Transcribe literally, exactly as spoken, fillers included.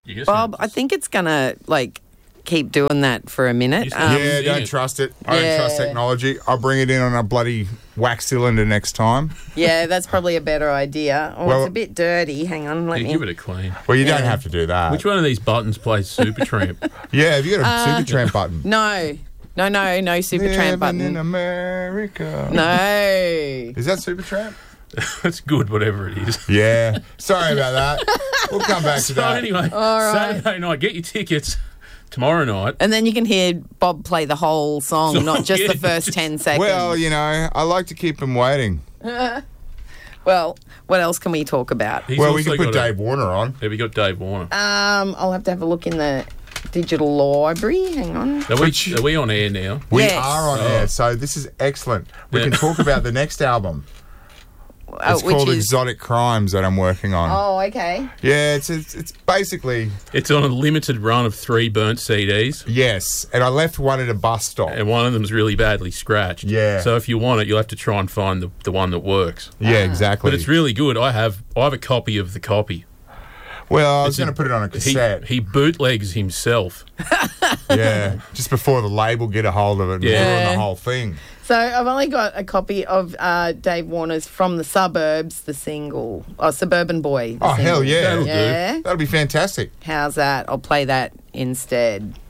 You just Bob, have to- I think it's going to, like, keep doing that for a minute. Just- Um, yeah, see don't it. trust it. I don't Yeah. trust technology. I'll bring it in on a bloody wax cylinder next time. yeah, that's probably a better idea. Oh, Well- it's a bit dirty. Hang on, let Yeah, me... give it a clean. Well, you don't Yeah. have to do that. Which one of these buttons plays Supertramp? Yeah, have you got a Uh, Super Tramp button? No, no, no, no Supertramp Living button. in America. No. Is that Supertramp? That's good, whatever it is. Yeah. Sorry about that. We'll come back to So that. anyway, All right. Saturday night, get your tickets tomorrow night. And then you can hear Bob play the whole song, Song, not just yeah, the first just- ten seconds. Well, you know, I like to keep them waiting. Well, what else can we talk about? He's well, we also can put got a- Dave Warner on. Yeah, we got Dave Warner. Um, I'll have to have a look in the digital library. Hang on. Are we, are we on air now? We Yes. are on air, so this is excellent. We Yeah. can talk about the next album. Uh, It's which called is... Exotic Crimes that I'm working on. Oh, okay. Yeah, it's, it's it's basically It's on a limited run of three burnt C Ds, yes. And I left one at a bus stop. and one of them's really badly scratched. Yeah. So if you want it, you'll have to try and find the, the one that works. Yeah, exactly. But it's really good. I have I have a copy of the copy. well, I was It's going a- to put it on a He, cassette. he bootlegs himself. yeah, just before the label get a hold of it and Yeah. ruin the whole thing. So I've only got a copy of uh, Dave Warner's From the Suburbs, the single. Oh, Suburban Boy. the Oh, hell single. yeah. That'll do. Yeah. That'll be fantastic. How's that? I'll play that instead.